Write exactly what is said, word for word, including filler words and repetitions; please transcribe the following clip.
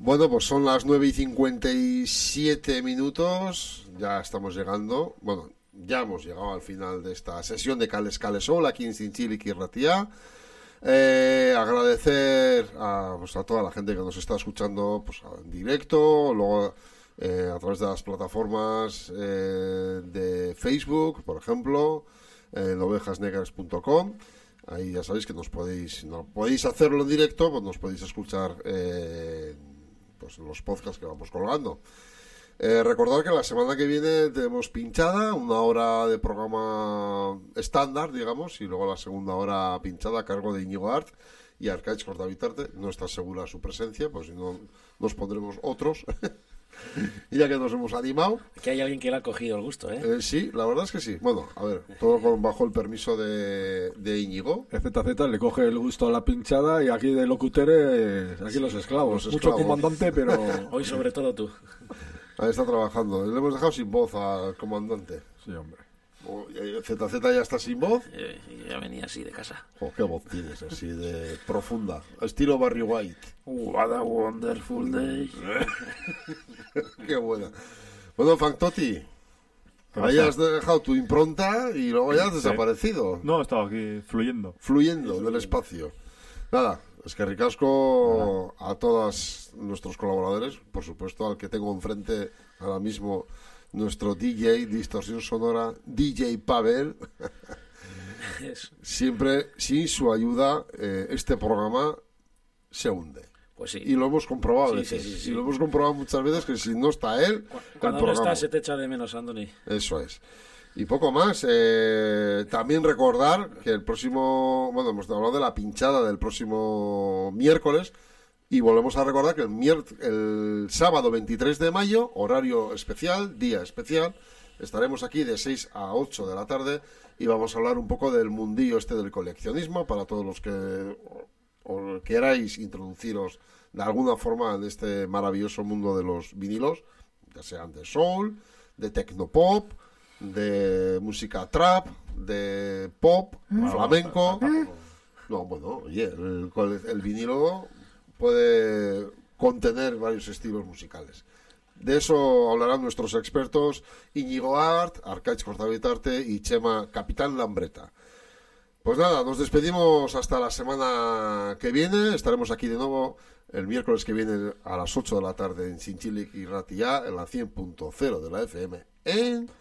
Bueno, pues son las nueve y cincuenta y siete minutos, ya estamos llegando, bueno, ya hemos llegado al final de esta sesión de Cales Cales Sol aquí en Zintzilik y Ratia. Eh, agradecer a, pues, a toda la gente que nos está escuchando pues, en directo, luego eh, a través de las plataformas eh, de Facebook, por ejemplo, en ovejas negras punto com. Ahí ya sabéis que nos podéis, no podéis hacerlo en directo, pues nos podéis escuchar eh, pues los podcasts que vamos colgando. Eh, recordad que la semana que viene tenemos pinchada, una hora de programa estándar, digamos, y luego la segunda hora pinchada a cargo de Íñigo Art y Arcaich Cortavitarte. No está segura su presencia, pues si no nos pondremos otros. Y ya que nos hemos animado. Aquí hay alguien que le ha cogido el gusto, ¿eh? eh sí, la verdad es que sí. Bueno, a ver, todo con, bajo el permiso de, de Íñigo. El Z Z le coge el gusto a la pinchada y aquí de locutere, aquí sí, los esclavos. Los Mucho esclavos. Comandante, pero... Hoy sobre todo tú. Ahí está trabajando. Le hemos dejado sin voz al comandante. Sí, hombre. Oh, Z Z ya está sin voz. Eh, ya venía así de casa. Oh, qué voz tienes, así de profunda. Estilo Barry White. What a wonderful day. Qué buena. Bueno, Factotti, ahí has dejado tu impronta y luego ya has Sí. desaparecido. No, estaba aquí fluyendo. Fluyendo en el espacio. Nada, es que ricasco a todos nuestros colaboradores, por supuesto al que tengo enfrente ahora mismo, nuestro D J, distorsión sonora, D J Pavel. Siempre, sin su ayuda, eh, este programa se hunde. Pues sí. Y lo hemos comprobado a Sí, veces. sí, sí, sí. Y lo hemos comprobado muchas veces que si no está él, Cuando el no programa. estás se te echa de menos, Andoni. Eso es. Y poco más. Eh, también recordar que el próximo... Bueno, hemos hablado de la pinchada del próximo miércoles. Y volvemos a recordar que el, mier- el sábado veintitrés de mayo, horario especial, día especial, estaremos aquí de seis a ocho de la tarde y vamos a hablar un poco del mundillo este del coleccionismo para todos los que o, o queráis introduciros de alguna forma en este maravilloso mundo de los vinilos, ya sean de soul, de tecnopop, de música trap, de pop, flamenco. No, bueno, oye, el, el vinilo puede contener varios estilos musicales. De eso hablarán nuestros expertos Íñigo Art, Arcaich Cortavitarte y Chema Capitán Lambreta. Pues nada, nos despedimos hasta la semana que viene. Estaremos aquí de nuevo el miércoles que viene a las ocho de la tarde en Zintzilik y Ratia, en la cien punto cero de la F M en